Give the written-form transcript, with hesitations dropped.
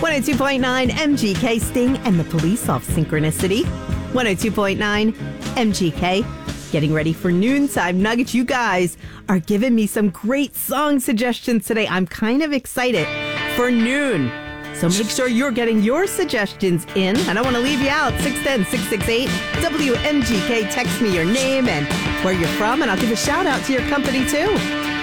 102.9 MGK Sting and the Police off Synchronicity. 102.9 MGK. Getting ready for noontime nuggets. You guys are giving me some great song suggestions today. I'm kind of excited for noon. So make sure you're getting your suggestions in. I don't want to leave you out. 610-668 WMGK. Text me your name and where you're from, and I'll give a shout out to your company too.